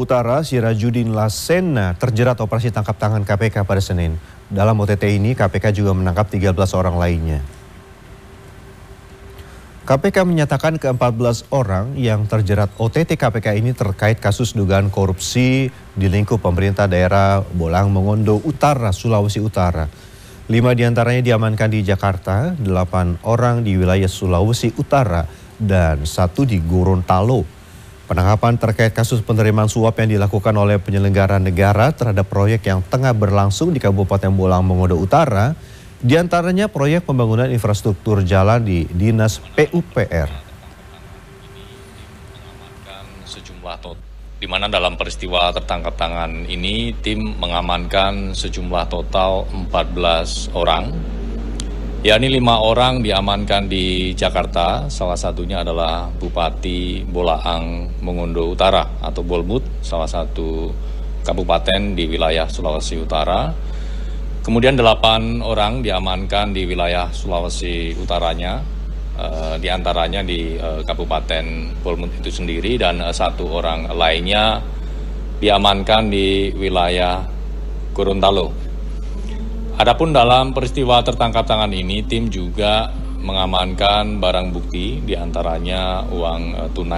Utara, Sirajudin Lasena, terjerat operasi tangkap tangan KPK pada Senin. Dalam OTT ini, KPK juga menangkap 13 orang lainnya. KPK menyatakan ke-14 orang yang terjerat OTT KPK ini terkait kasus dugaan korupsi di lingkup pemerintah daerah Bolang Mongondo Utara, Sulawesi Utara. 5 diantaranya diamankan di Jakarta, 8 orang di wilayah Sulawesi Utara, dan 1 di Gorontalo. Penangkapan terkait kasus penerimaan suap yang dilakukan oleh penyelenggara negara terhadap proyek yang tengah berlangsung di Kabupaten Bolang Mongondo Utara, di antaranya proyek pembangunan infrastruktur jalan di Dinas PUPR. Di mana dalam peristiwa tertangkap tangan ini tim mengamankan sejumlah total 14 orang, yakni 5 orang diamankan di Jakarta, salah satunya adalah Bupati Bolaang Mongondo Utara atau Bolmut, salah satu kabupaten di wilayah Sulawesi Utara. Kemudian 8 orang diamankan di wilayah Sulawesi Utaranya, diantaranya di Kabupaten Bolmut itu sendiri, dan 1 orang lainnya diamankan di wilayah Gorontalo. Adapun dalam peristiwa tertangkap tangan ini, tim juga mengamankan barang bukti, diantaranya uang tunai